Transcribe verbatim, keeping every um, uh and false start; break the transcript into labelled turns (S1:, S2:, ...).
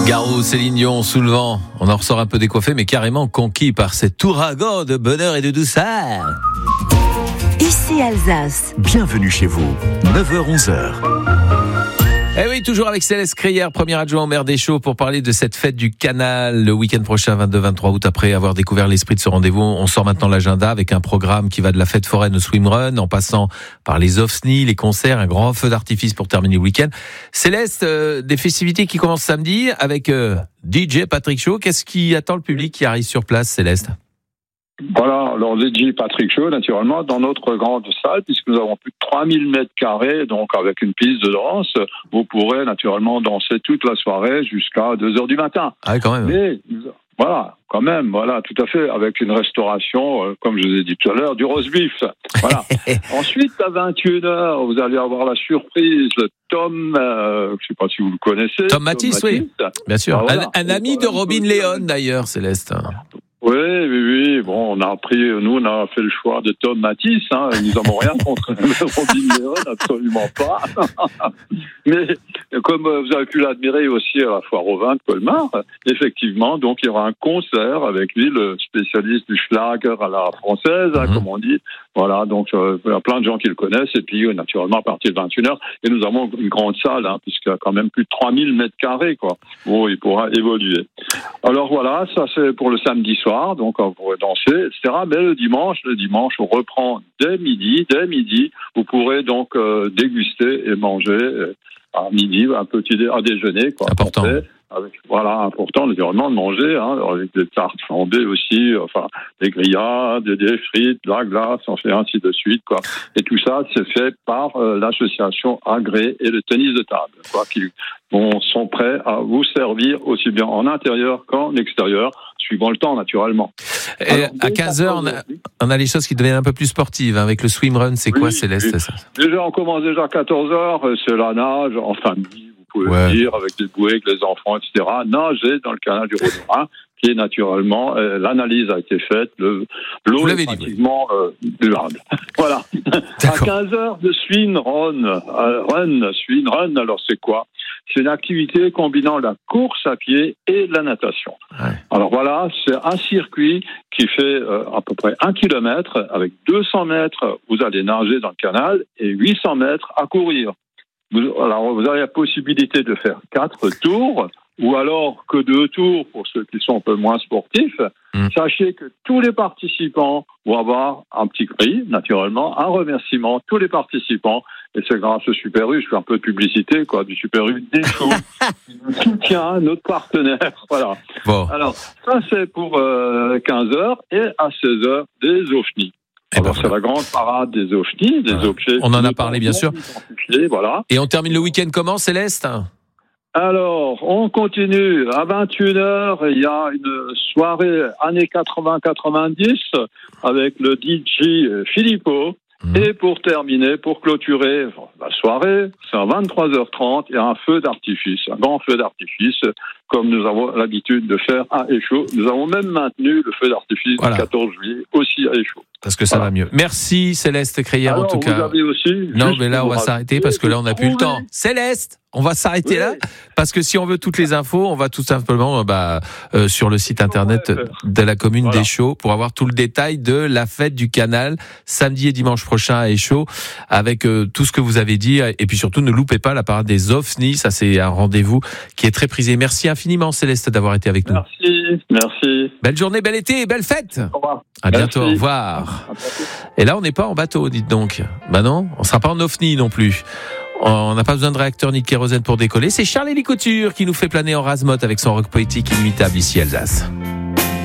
S1: Garou, Céline Dion, sous le vent. On en ressort un peu décoiffé, mais carrément conquis par cet ouragan de bonheur et de douceur.
S2: Ici Alsace.
S3: Bienvenue chez vous, neuf heures onze heures.
S1: Eh oui, toujours avec Céleste Crayère, premier adjoint au maire d'Échaud, pour parler de cette fête du Canal le week-end prochain, vingt-deux vingt-trois août. Après avoir découvert l'esprit de ce rendez-vous, on sort maintenant l'agenda avec un programme qui va de la fête foraine au swimrun, en passant par les ovnis, les concerts, un grand feu d'artifice pour terminer le week-end. Céleste, euh, des festivités qui commencent samedi avec euh, D J Patrick Shaw. Qu'est-ce qui attend le public qui arrive sur place, Céleste ?
S4: Voilà, alors D J Patrick Shaw, naturellement, dans notre grande salle, puisque nous avons plus de trois mille mètres carrés, donc avec une piste de danse, vous pourrez naturellement danser toute la soirée jusqu'à deux heures du matin.
S1: Ah, quand même.
S4: Mais, voilà, quand même, voilà, tout à fait, avec une restauration, euh, comme je vous ai dit tout à l'heure, du roast beef. Voilà. Ensuite, à vingt et une heures, vous allez avoir la surprise, le Tom, euh, je ne sais pas si vous le connaissez.
S1: Tom Matisse, oui, bien sûr. Ah, voilà. un, un ami de Robin Léon, d'ailleurs, Céleste.
S4: Oui, oui, oui. Bon, on a pris, nous, on a fait le choix de Tom Matisse. Hein. Nous n'avons rien contre Robin Léon, absolument pas. Mais comme vous avez pu l'admirer aussi à la foire au vin de Colmar, effectivement, donc il y aura un concert avec lui, le spécialiste du schlager à la française, hein, mmh. comme on dit. Voilà, donc euh, il y a plein de gens qui le connaissent. Et puis, naturellement, à partir de vingt et une heures, et nous avons une grande salle, hein, puisqu'il y a quand même plus de trois mille mètres carrés, quoi, où il pourra évoluer. Alors voilà, ça c'est pour le samedi soir. Donc on pourrait danser, et cetera. Mais le dimanche, le dimanche, on reprend dès midi. Dès midi, vous pourrez donc euh, déguster et manger euh, à midi, un petit dé- à déjeuner, quoi.
S1: Important.
S4: Complet, avec, voilà, important, naturellement, de manger, hein, avec des tartes flambées aussi, enfin, des grillades, des, des frites, de la glace, on fait ainsi de suite, quoi. Et tout ça, c'est fait par euh, l'association Agré et le tennis de table, quoi, qui bon, sont prêts à vous servir aussi bien en intérieur qu'en extérieur, suivant le temps, naturellement.
S1: Et alors, à quinze heures, on a, on a les choses qui deviennent un peu plus sportives. Hein, avec le swimrun, c'est oui, quoi, Céleste, oui. ça
S4: Déjà, on commence déjà à quatorze heures, c'est la nage, en famille, vous pouvez ouais. dire, avec des bouées, avec les enfants, et cetera. Nager dans le canal du Rhône, qui est naturellement, euh, l'analyse a été faite, le, l'eau est pratiquement euh, durable. Voilà. D'accord. À quinze heures, de swimrun, euh, run, swimrun, alors c'est quoi ? C'est une activité combinant la course à pied et la natation. Ouais. Alors voilà, c'est un circuit qui fait euh, à peu près un kilomètre. Avec deux cents mètres, vous allez nager dans le canal et huit cents mètres à courir. Vous, alors vous avez la possibilité de faire quatre tours ou alors que deux tours pour ceux qui sont un peu moins sportifs. Mmh. Sachez que tous les participants vont avoir un petit prix, naturellement, un remerciement, tous les participants. Et c'est grâce au Super U, je fais un peu de publicité, quoi, du Super U d'Échaud, qui nous soutient, notre partenaire, voilà.
S1: Bon.
S4: Alors, ça c'est pour euh, quinze heures, et à seize heures, des ovnis.
S1: Et
S4: Alors,
S1: ben
S4: c'est voilà. la grande parade des ovnis, des
S1: ouais.
S4: objets...
S1: On en a parlé, bien sûr.
S4: Voilà.
S1: Et on termine le week-end comment, Céleste ?
S4: Alors, on continue. À vingt et une heures, il y a une soirée années quatre-vingts quatre-vingt-dix avec le D J Filippo. Mmh. Et pour terminer, pour clôturer la soirée, c'est à vingt-trois heures trente, il y a un feu d'artifice, un grand feu d'artifice, comme nous avons l'habitude de faire à Échaud. Nous avons même maintenu le feu d'artifice voilà. du quatorze juillet aussi à Échaud.
S1: Parce que ça voilà. va mieux. Merci Céleste Crayère,
S4: alors,
S1: en tout
S4: vous
S1: cas.
S4: Avez aussi,
S1: non, mais là, on va s'arrêter parce que là, on n'a plus le temps. Céleste, on va s'arrêter oui. là parce que si on veut toutes les infos, on va tout simplement bah, euh, sur le site internet de la commune voilà. d'Échaud pour avoir tout le détail de la fête du canal samedi et dimanche prochain à Échaud avec euh, tout ce que vous avez dit et puis surtout ne loupez pas la parade des ovnis. Ça, c'est un rendez-vous qui est très prisé. Merci infiniment Céleste d'avoir été avec nous.
S4: Merci, merci.
S1: Belle journée, bel été, belle fête.
S4: Au revoir.
S1: À bientôt, merci. Au revoir. Et là, on n'est pas en bateau, dites donc. Bah non, on sera pas en ovni non plus. On n'a pas besoin de réacteur ni de kérosène pour décoller. C'est Charlie Couture qui nous fait planer en rasemotte avec son rock poétique inimitable ici Alsace.